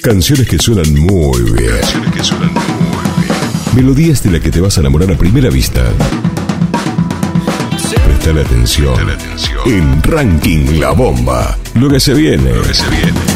Canciones que suenan muy bien. Melodías de las que te vas a enamorar a primera vista. Prestale atención. En Ranking La Bomba. Lo que se viene.